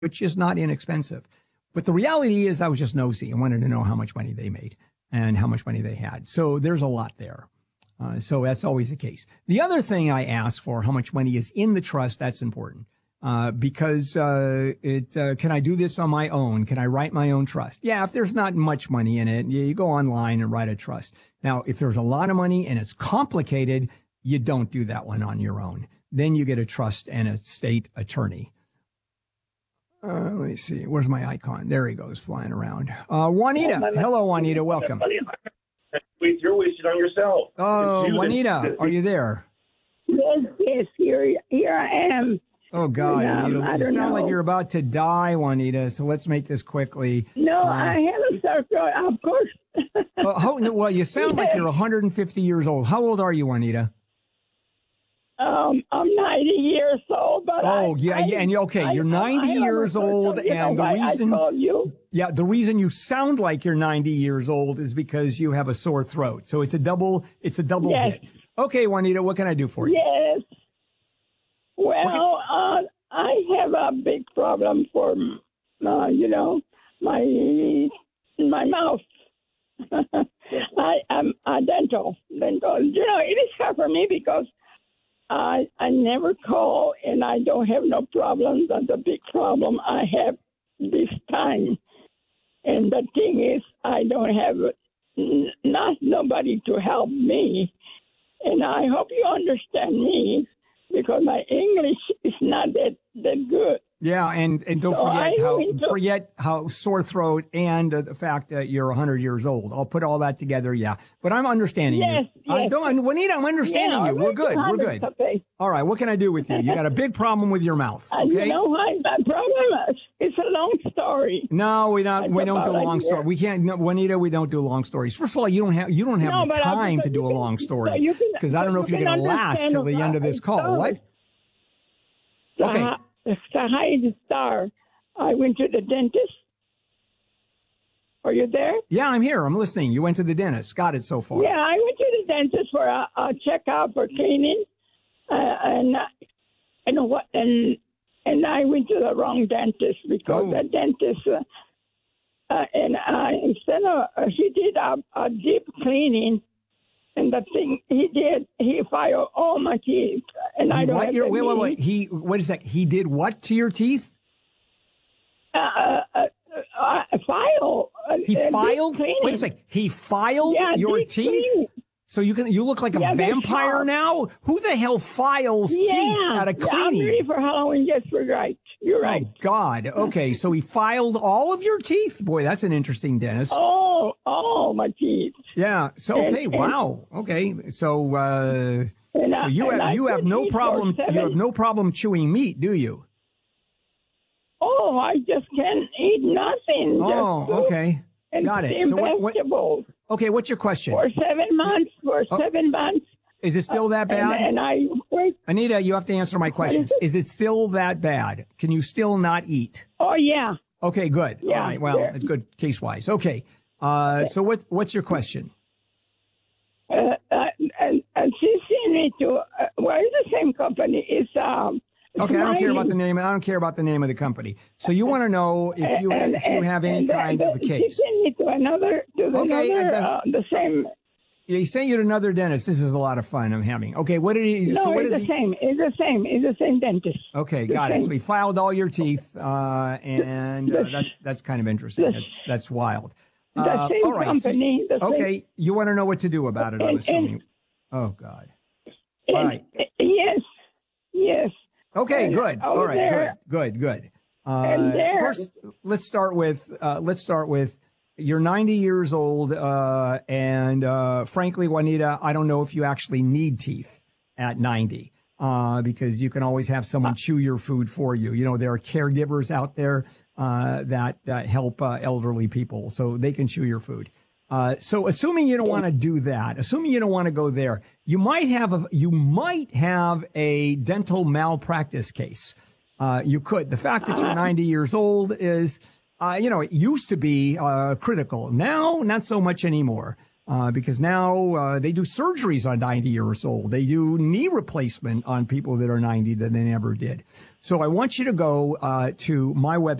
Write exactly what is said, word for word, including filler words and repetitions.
which is not inexpensive. But the reality is I was just nosy and wanted to know how much money they made and how much money they had. So there's a lot there. Uh, so that's always the case. The other thing I ask for, how much money is in the trust, that's important. Uh, because, uh, it, uh, can I do this on my own? Can I write my own trust? Yeah, if there's not much money in it, you, you go online and write a trust. Now, if there's a lot of money and it's complicated, you don't do that one on your own. Then you get a trust and a state attorney. Uh, let me see. Where's my icon? There he goes, flying around. Uh, Juanita. Hello, Juanita. Welcome. You're wasting on yourself. Oh, Juanita, are you there? Yes, yes, here, here I am. Oh, God, um, Juanita, you sound know. like you're about to die, Juanita, so let's make this quickly. No, uh, I have a sore throat, of course. well, how, well, you sound yes. like you're one hundred fifty years old. How old are you, Juanita? Um, I'm ninety years old, but oh I, yeah, I, yeah, and okay, I, you're ninety I, years I old, you and know, the reason, I told you. yeah, the reason you sound like you're ninety years old is because you have a sore throat. So it's a double, it's a double yes. hit. Okay, Juanita, what can I do for you? Yes. Well, can, uh, I have a big problem for, uh, you know, my my mouth. I am a dental, dental. You know, it is hard for me because I I never call and I don't have no problems. That's a big problem I have this time. And the thing is, I don't have n- not nobody to help me. And I hope you understand me because my English is not that, that good. Yeah, and, and don't so forget I how to- forget how sore throat and uh, the fact that you're one hundred years old. I'll put all that together, yeah. But I'm understanding yes, you. Yes. I don't, Juanita, I'm understanding yeah, you. We're good. We're good. Okay. All right, what can I do with you? You got a big problem with your mouth, okay? Uh, you know what? My problem is, it's a long story. No, we don't. It's We don't do about a long year. stories. We can't. No, Juanita, we don't do long stories. First of all, you don't have you don't have No, the but I- time but to do you a can- long so story you can- because I don't know you if you're can going to last understand till the end of this call. story. What? The, Okay. hi- the high star. I went to the dentist. Are you there? Yeah, I'm here. I'm listening. You went to the dentist. Got it so far. Yeah, I went to the dentist for a, a checkup for cleaning, uh, and uh, you know what? And and I went to the wrong dentist because Oh. the dentist, uh, uh, and I instead of uh, he did a, a deep cleaning, and the thing he did, he filed all my teeth, and I He don't what? have Your, the wait, wait, knee. wait. He wait a sec. He did what to your teeth? Uh, uh, uh, uh, file. Uh, He uh, deep filed. cleaning. Wait a sec. He filed Yeah, your deep teeth. cleaning. So you can you look like a Yeah, they're vampire sharp. now. Who the hell files Yeah, teeth at a yeah, I'm cleaning? ready for Halloween. Yes, we're right. You're right. Oh God. Okay, so he filed all of your teeth. Boy, that's an interesting dentist. Oh, oh, my teeth. Yeah. So And- okay. and- Wow. Okay. So uh, And so I- you and have I you have could no eat for problem you seven- have no problem chewing meat, do you? Oh, I just can't eat nothing. Oh, just fruit okay. and Got it. and So what, what? vegetables Okay. What's your question? for seven months. For Oh. seven months. Is it still that And, bad? and I wait. Anita, you have to answer my questions. it? Is it still that bad? Can you still not eat? Oh yeah. Okay, good. Yeah, All right. Well, yeah. it's good case wise. Okay. Uh, so what, what's your question? Uh, uh, and, and she sent me to. Uh, well, it's the same company. It's um. Okay, I don't care about the Smiley. name. I don't care about the name of the company. So you want to know if you And- if you and- have any and the- kind of a the- case. She sent me to another. To Okay, it another. doesn't- Uh, the same. He sent you to another dentist. This is a lot of fun I'm having. Okay, what did he? No, so what it's did the he? same. It's the same. It's the same dentist. Okay, the got it. same. So he filed all your teeth, uh, and uh, The- that's that's kind of interesting. the- That's that's wild. The Uh, same all right. so- company. the same- okay, you want to know what to do about it? I'm And- assuming. Oh God. and- all right. Yes. Yes. Okay, And good. over All right, there- good, good, good. Uh, And there- first, let's start with uh, let's start with you're ninety years old, uh, and uh, frankly, Juanita, I don't know if you actually need teeth at ninety. Uh, because you can always have someone chew your food for you. You know, there are caregivers out there uh, that uh, help uh, elderly people, so they can chew your food. Uh, so assuming you don't want to do that, assuming you don't want to go there, you might have a, you might have a dental malpractice case. Uh, you could. The fact that you're ninety years old is, uh, you know, it used to be uh, critical. Now, not so much anymore. Uh, because now uh, they do surgeries on ninety years old. They do knee replacement on people that are ninety that they never did. So I want you to go uh, to my website.